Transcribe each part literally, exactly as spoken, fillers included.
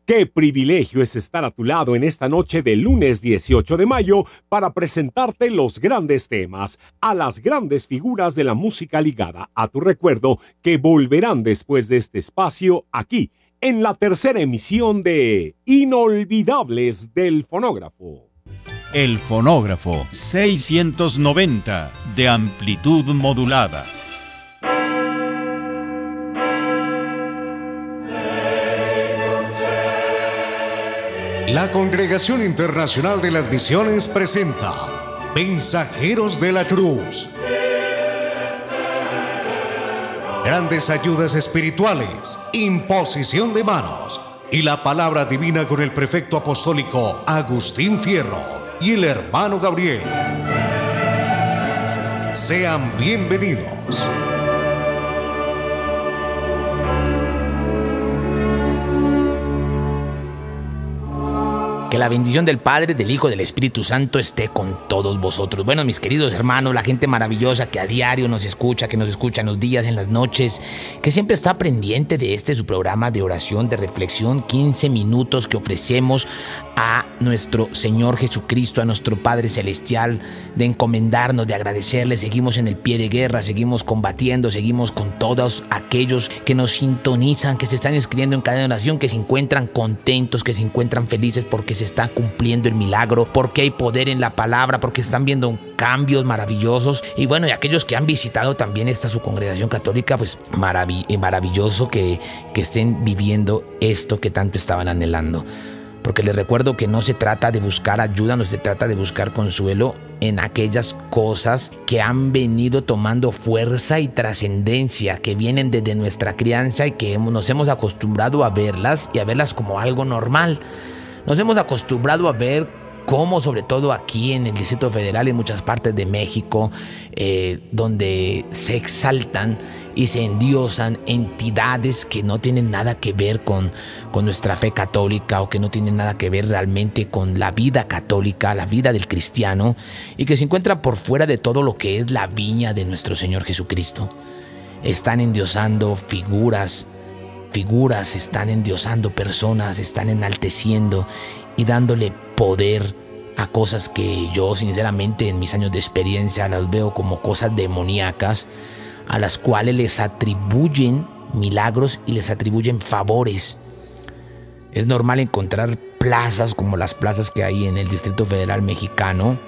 Qué privilegio es estar a tu lado en esta noche de lunes dieciocho de mayo para presentarte los grandes temas, a las grandes figuras de la música ligada a tu recuerdo que volverán después de este espacio aquí, en la tercera emisión de Inolvidables del Fonógrafo. El Fonógrafo seiscientos noventa de amplitud modulada. La Congregación Internacional de las Misiones presenta Mensajeros de la Cruz. Grandes ayudas espirituales, imposición de manos y la palabra divina con el prefecto apostólico Agustín Fierro y el hermano Gabriel. Sean bienvenidos. Que la bendición del Padre, del Hijo, del Espíritu Santo esté con todos vosotros. Bueno, mis queridos hermanos, la gente maravillosa que a diario nos escucha, que nos escucha en los días, en las noches, que siempre está pendiente de este su programa de oración, de reflexión, quince minutos que ofrecemos a nuestro Señor Jesucristo, a nuestro Padre Celestial, de encomendarnos, de agradecerle. Seguimos en el pie de guerra, seguimos combatiendo, seguimos con todos aquellos que nos sintonizan, que se están inscribiendo en cadena de oración, que se encuentran contentos, que se encuentran felices porque se está cumpliendo el milagro, porque hay poder en la palabra, porque están viendo cambios maravillosos. Y bueno, y aquellos que han visitado también esta su congregación católica, pues marav- maravilloso que, que estén viviendo esto que tanto estaban anhelando. Porque les recuerdo que no se trata de buscar ayuda, no se trata de buscar consuelo en aquellas cosas que han venido tomando fuerza y trascendencia, que vienen desde nuestra crianza y que nos hemos acostumbrado a verlas y a verlas como algo normal. Nos hemos acostumbrado a ver cómo, sobre todo aquí en el Distrito Federal y en muchas partes de México, eh, donde se exaltan y se endiosan entidades que no tienen nada que ver con, con nuestra fe católica, o que no tienen nada que ver realmente con la vida católica, la vida del cristiano, y que se encuentran por fuera de todo lo que es la viña de nuestro Señor Jesucristo. Están endiosando figuras, figuras, están endiosando personas, están enalteciendo y dándole poder a cosas que yo sinceramente en mis años de experiencia las veo como cosas demoníacas, a las cuales les atribuyen milagros y les atribuyen favores. Es normal encontrar plazas como las plazas que hay en el Distrito Federal mexicano,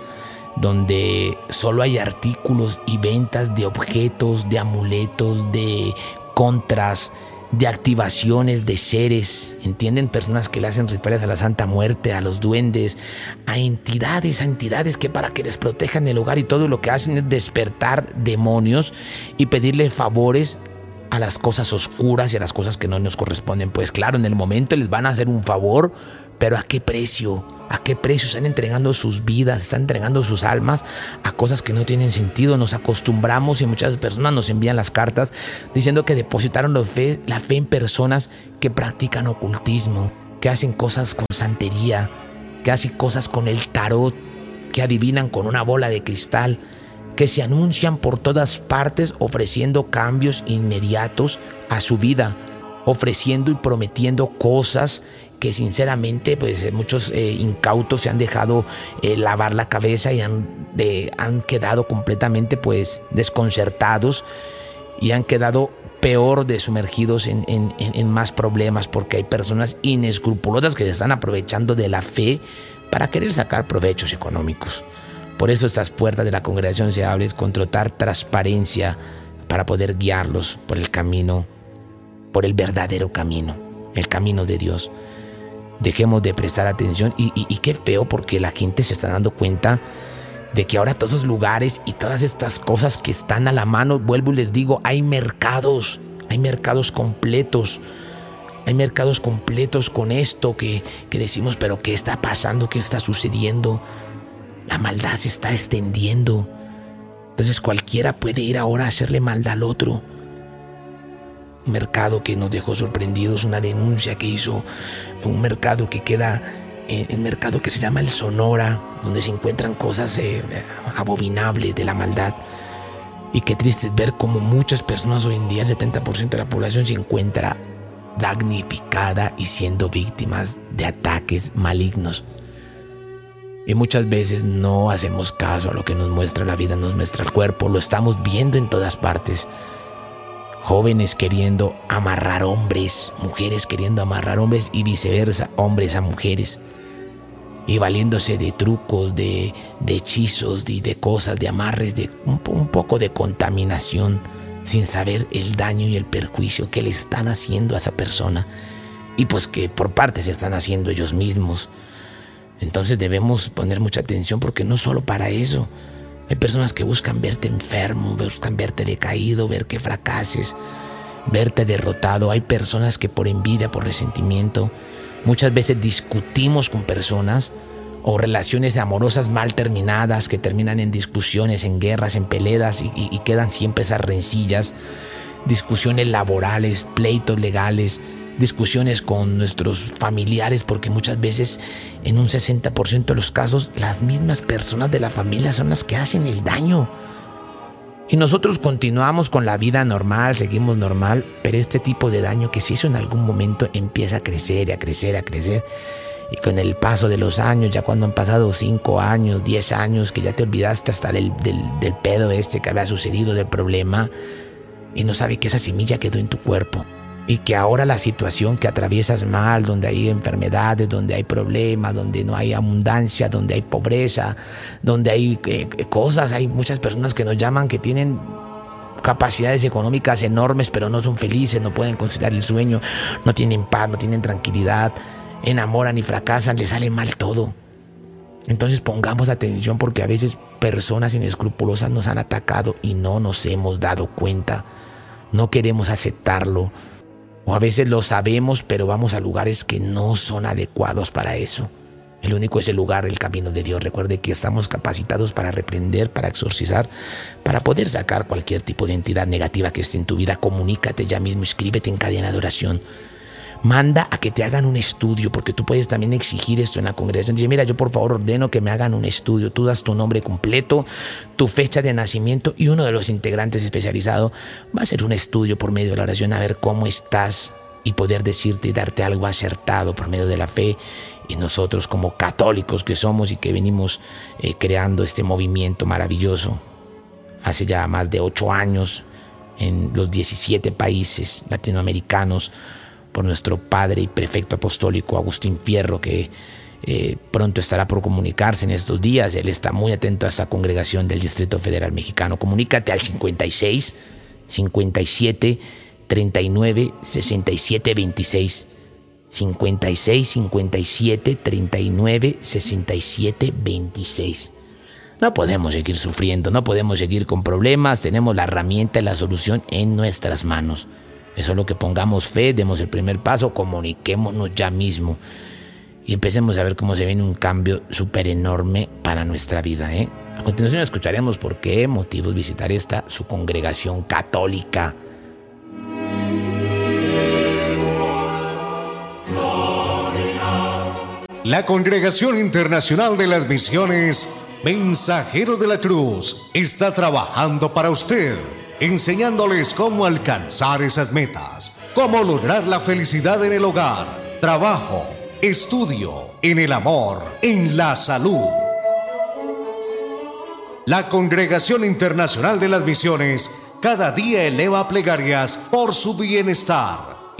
donde solo hay artículos y ventas de objetos, de amuletos, de contras, de activaciones de seres, ¿entienden? Personas que le hacen rituales a la Santa Muerte, a los duendes, a entidades, a entidades que para que les protejan el hogar, y todo lo que hacen es despertar demonios y pedirle favores a las cosas oscuras y a las cosas que no nos corresponden. Pues claro, en el momento les van a hacer un favor, pero ¿a qué precio? ¿A qué precio? Están entregando sus vidas, están entregando sus almas a cosas que no tienen sentido. Nos acostumbramos y muchas personas nos envían las cartas diciendo que depositaron la fe, la fe en personas que practican ocultismo, que hacen cosas con santería, que hacen cosas con el tarot, que adivinan con una bola de cristal, que se anuncian por todas partes ofreciendo cambios inmediatos a su vida, ofreciendo y prometiendo cosas que sinceramente pues muchos eh, incautos se han dejado eh, lavar la cabeza y han, de, han quedado completamente pues desconcertados y han quedado peor de sumergidos en, en, en más problemas, porque hay personas inescrupulosas que se están aprovechando de la fe para querer sacar provechos económicos. Por eso estas puertas de la congregación se abren con total transparencia para poder guiarlos por el camino, por el verdadero camino, el camino de Dios. Dejemos de prestar atención y, y, y qué feo, porque la gente se está dando cuenta de que ahora todos los lugares y todas estas cosas que están a la mano, vuelvo y les digo, hay mercados, hay mercados completos, hay mercados completos con esto que, que decimos, pero ¿qué está pasando? ¿Qué está sucediendo? La maldad se está extendiendo. Entonces cualquiera puede ir ahora a hacerle maldad al otro. Un mercado que nos dejó sorprendidos, una denuncia que hizo un mercado que queda, eh, el mercado que se llama el Sonora, donde se encuentran cosas eh, abominables de la maldad. Y qué triste es ver cómo muchas personas hoy en día, el setenta por ciento de la población se encuentra damnificada y siendo víctimas de ataques malignos. Y muchas veces no hacemos caso a lo que nos muestra la vida, nos muestra el cuerpo. Lo estamos viendo en todas partes. Jóvenes queriendo amarrar hombres, mujeres queriendo amarrar hombres y viceversa, hombres a mujeres. Y valiéndose de trucos, de, de hechizos, de, de cosas, de amarres, de un, un poco de contaminación, sin saber el daño y el perjuicio que le están haciendo a esa persona. Y pues que por parte se están haciendo ellos mismos. Entonces debemos poner mucha atención porque no solo para eso. Hay personas que buscan verte enfermo, buscan verte decaído, ver que fracases, verte derrotado. Hay personas que por envidia, por resentimiento, muchas veces discutimos con personas o relaciones amorosas mal terminadas que terminan en discusiones, en guerras, en peleas y, y, y quedan siempre esas rencillas, discusiones laborales, pleitos legales, discusiones con nuestros familiares, porque muchas veces en un sesenta por ciento de los casos las mismas personas de la familia son las que hacen el daño. Y nosotros continuamos con la vida normal, seguimos normal, pero este tipo de daño que se hizo en algún momento empieza a crecer, a crecer, a crecer. Y con el paso de los años, ya cuando han pasado cinco años, diez años, que ya te olvidaste hasta del, del, del pedo este que había sucedido, del problema, y no sabes que esa semilla quedó en tu cuerpo. Y que ahora la situación que atraviesas mal, donde hay enfermedades, donde hay problemas, donde no hay abundancia, donde hay pobreza, donde hay eh, cosas, hay muchas personas que nos llaman que tienen capacidades económicas enormes, pero no son felices, no pueden conciliar el sueño, no tienen paz, no tienen tranquilidad, enamoran y fracasan, les sale mal todo. Entonces pongamos atención porque a veces personas inescrupulosas nos han atacado y no nos hemos dado cuenta, no queremos aceptarlo. O a veces lo sabemos, pero vamos a lugares que no son adecuados para eso. El único es el lugar, el camino de Dios. Recuerde que estamos capacitados para reprender, para exorcizar, para poder sacar cualquier tipo de entidad negativa que esté en tu vida. Comunícate ya mismo, inscríbete en cadena de oración. Manda a que te hagan un estudio, porque tú puedes también exigir esto en la congregación. Dice, mira, yo por favor ordeno que me hagan un estudio. Tú das tu nombre completo, tu fecha de nacimiento y uno de los integrantes especializado va a hacer un estudio por medio de la oración a ver cómo estás y poder decirte y darte algo acertado por medio de la fe. Y nosotros como católicos que somos y que venimos eh, creando este movimiento maravilloso hace ya más de ocho años en los diecisiete países latinoamericanos, por nuestro padre y prefecto apostólico Agustín Fierro, que eh, pronto estará por comunicarse en estos días. Él está muy atento a esta congregación del Distrito Federal Mexicano. Comunícate al cincuenta y seis, cincuenta y siete, treinta y nueve, sesenta y siete veintiséis. cincuenta y seis, cincuenta y siete, treinta y nueve, sesenta y siete veintiséis. No podemos seguir sufriendo, no podemos seguir con problemas. Tenemos la herramienta y la solución en nuestras manos. Es solo que pongamos fe, demos el primer paso, comuniquémonos ya mismo y empecemos a ver cómo se viene un cambio súper enorme para nuestra vida, ¿eh? A continuación escucharemos por qué motivos visitar esta, su congregación católica. La Congregación Internacional de las Misiones Mensajeros de la Cruz está trabajando para usted, enseñándoles cómo alcanzar esas metas, cómo lograr la felicidad en el hogar, trabajo, estudio, en el amor, en la salud. La Congregación Internacional de las Misiones cada día eleva plegarias por su bienestar.